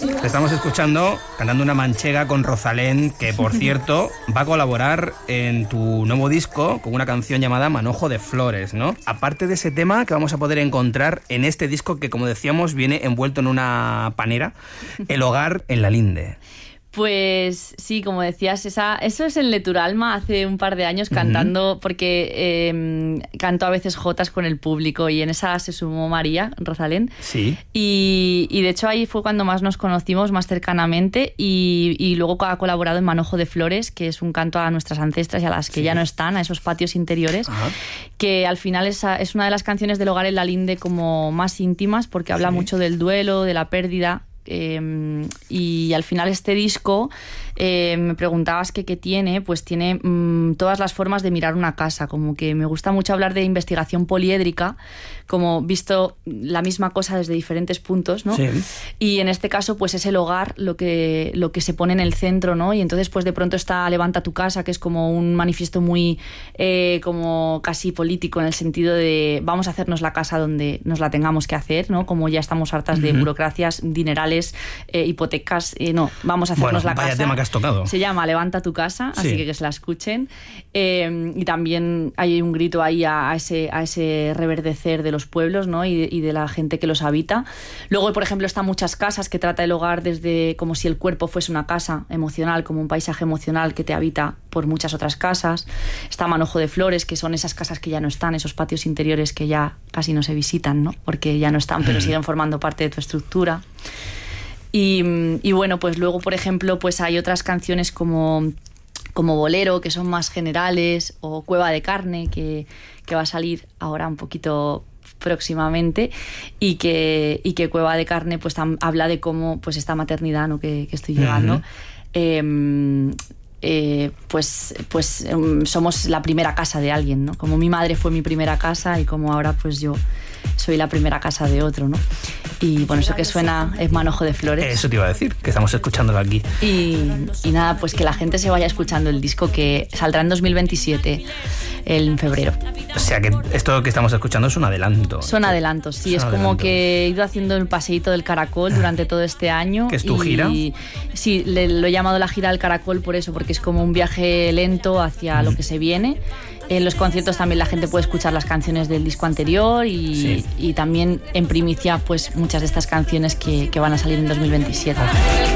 Te estamos escuchando cantando una manchega con Rosalén, que por cierto va a colaborar en tu nuevo disco con una canción llamada Manojo de Flores, ¿no? Aparte de ese tema que vamos a poder encontrar en este disco que, como decíamos, viene envuelto en una panera, El hogar en la linde. Pues sí, como decías, eso es el de Turalma hace un par de años cantando, porque canto a veces jotas con el público y en esa se sumó María, Rosalén. Sí. Y de hecho ahí fue cuando más nos conocimos más cercanamente y luego ha colaborado en Manojo de Flores, que es un canto a nuestras ancestras y a las que ya no están, a esos patios interiores. Ajá. Que al final es una de las canciones del hogar en la linde como más íntimas, porque habla mucho del duelo, de la pérdida. Y al final este disco, me preguntabas que qué tiene, pues tiene todas las formas de mirar una casa, como que me gusta mucho hablar de investigación poliédrica, como visto la misma cosa desde diferentes puntos, ¿no? Sí. Y en este caso pues es el hogar lo que se pone en el centro, ¿no? Y entonces pues de pronto está Levanta tu casa, que es como un manifiesto muy como casi político, en el sentido de vamos a hacernos la casa donde nos la tengamos que hacer, ¿no? Como ya estamos hartas de burocracias, dinerales, hipotecas, no, vamos a hacernos la casa. Vaya tema que has tocado. Se llama Levanta tu casa, así que se la escuchen. Y también hay un grito ahí a ese reverdecer de los pueblos, ¿no? y de la gente que los habita. Luego, por ejemplo, está Muchas casas, que trata el hogar desde como si el cuerpo fuese una casa emocional, como un paisaje emocional que te habita por muchas otras casas. Está Manojo de Flores, que son esas casas que ya no están, esos patios interiores que ya casi no se visitan, ¿no? Porque ya no están, pero siguen formando parte de tu estructura. Y bueno, pues luego, por ejemplo, pues hay otras canciones como Bolero, que son más generales, o Cueva de carne, que va a salir ahora un poquito próximamente, y que Cueva de carne pues habla de cómo pues esta maternidad, ¿no? que estoy llevando. Somos la primera casa de alguien, ¿no? Como mi madre fue mi primera casa y como ahora pues yo soy la primera casa de otro, ¿no? Y bueno, eso que suena es Manojo de Flores. Eso te iba a decir, que estamos escuchándolo aquí. Y nada, pues que la gente se vaya escuchando el disco, que saldrá en 2027, en febrero. O sea que esto que estamos escuchando es un adelanto. Son adelantos, sí. Es como que he ido haciendo el paseíto del Caracol durante todo este año. ¿Qué es tu gira? Sí, lo he llamado la gira del Caracol por eso, porque es como un viaje lento hacia lo que se viene. En los conciertos también la gente puede escuchar las canciones del disco anterior y también en primicia pues muchas de estas canciones que van a salir en 2027.